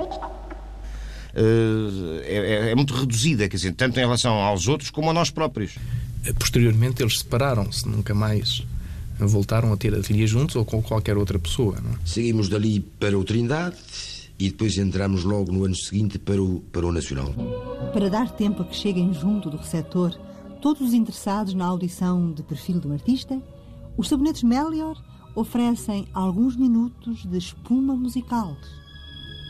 é muito reduzida, quer dizer, tanto em relação aos outros como a nós próprios. Posteriormente eles separaram-se, nunca mais voltaram a ter ateliê juntos ou com qualquer outra pessoa, não é? Seguimos dali para o Trindade e depois entramos logo no ano seguinte para o Nacional. Para dar tempo a que cheguem junto do receptor todos os interessados na audição de perfil do artista, os sabonetes Melior oferecem alguns minutos de espuma musical.